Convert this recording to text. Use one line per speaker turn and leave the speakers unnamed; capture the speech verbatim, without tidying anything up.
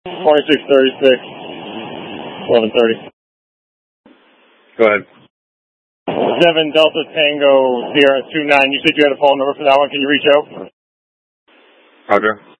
twenty-six thirty-six, eleven thirty.
Go ahead.
seven Delta Tango Sierra two nine. You said you had a phone number for that one. Can you reach out?
Roger.